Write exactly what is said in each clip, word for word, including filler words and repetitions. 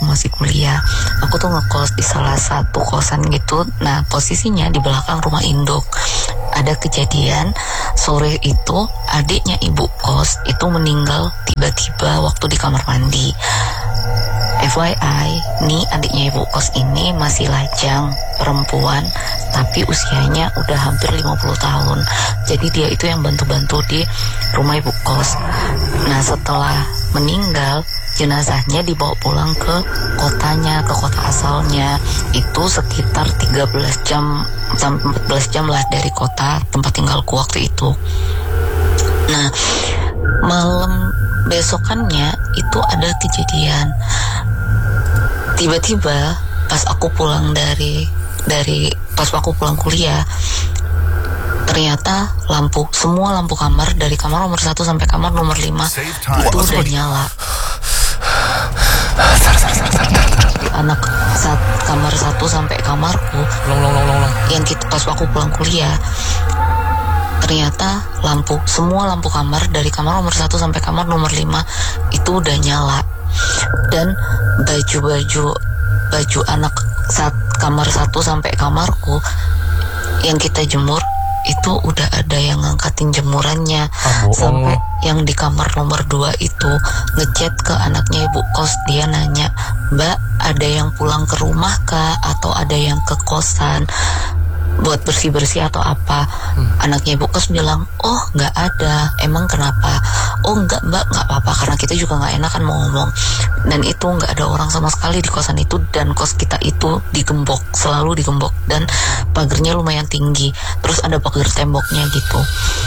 masih kuliah. Aku tuh ngekos di salah satu kosan gitu. Nah posisinya di belakang rumah induk. Ada kejadian sore itu adiknya ibu kos itu meninggal tiba-tiba waktu di kamar mandi. F Y I, nih adiknya ibu kos ini masih lajang, perempuan, tapi usianya udah hampir lima puluh tahun. Jadi dia itu yang bantu-bantu di rumah ibu kos. Nah setelah meninggal, jenazahnya dibawa pulang ke kotanya, ke kota asalnya. Itu sekitar tiga belas jam sampai empat belas jam lah dari kota tempat tinggalku waktu itu. Nah malam besokannya itu ada kejadian. Tiba-tiba pas aku pulang dari dari pas aku pulang kuliah, ternyata lampu semua lampu kamar dari kamar nomor satu sampai kamar nomor lima itu udah nyala. Anak saat kamar satu sampai kamarku long, long, long, long, long. yang kita pas aku pulang kuliah, ternyata lampu semua lampu kamar dari kamar nomor satu sampai kamar nomor lima itu udah nyala. Dan baju-baju baju anak saat kamar satu sampai kamarku yang kita jemur itu udah ada yang ngangkatin jemurannya. Ah, sampai yang di kamar nomor dua itu ngechat ke anaknya ibu kos. Dia nanya, "Mbak, ada yang pulang ke rumah kah? Atau ada yang ke kosan buat bersih-bersih atau apa?" hmm. Anaknya ibu kos bilang, "Oh nggak ada." "Emang kenapa?" "Oh nggak mbak, nggak apa-apa." Karena kita juga nggak enak kan mau ngomong. Dan itu nggak ada orang sama sekali di kosan itu. Dan kos kita itu digembok, selalu digembok. Dan pagernya lumayan tinggi. Terus ada pagar temboknya gitu.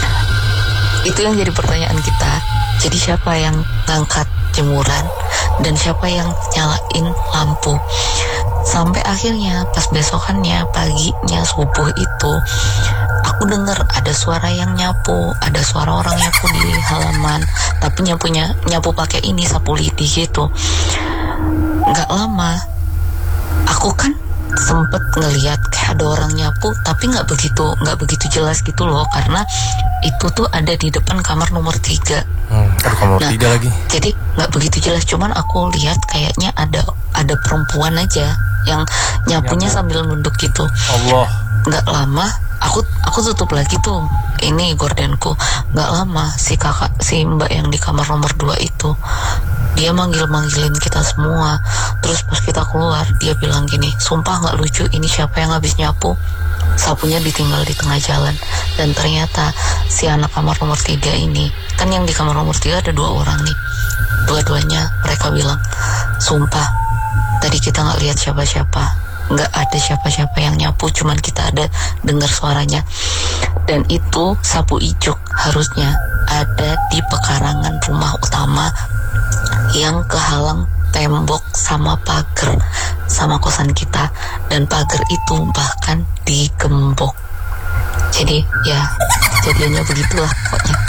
Itu yang jadi pertanyaan kita. Jadi siapa yang ngangkat jemuran? Dan siapa yang nyalain lampu? Sampai akhirnya pas besokannya paginya subuh itu aku dengar ada suara yang nyapu, ada suara orang nyapu di halaman, tapi nyapunya nyapu pakai ini sapu lidi gitu. Nggak lama aku kan sempet ngelihat kayak ada orang nyapu, tapi nggak begitu nggak begitu jelas gitu loh, karena itu tuh ada di depan kamar nomor tiga. Hmm, aduh, kamar nah, tiga lagi. Jadi nggak begitu jelas, cuman aku lihat kayaknya ada ada perempuan aja yang nyapunya Nyapu. sambil nunduk gitu. Allah. Nggak lama aku aku tutup lagi tuh ini gordenku. Nggak lama si kakak si mbak yang di kamar nomor dua itu dia manggil-manggilin kita semua. Terus pas kita keluar dia bilang gini, "Sumpah nggak lucu, ini siapa yang habis nyapu?" Sapunya ditinggal di tengah jalan. Dan ternyata si anak kamar nomor tiga ini, kan yang di kamar nomor tiga ada dua orang nih, dua-duanya mereka bilang, "Sumpah tadi kita nggak lihat siapa-siapa, nggak ada siapa-siapa yang nyapu, cuman kita ada dengar suaranya." Dan itu sapu ijuk harusnya ada di pekarangan rumah utama yang kehalang tembok sama pagar sama kosan kita. Dan pagar itu bahkan digembok. Jadi ya jadinya begitulah pokoknya.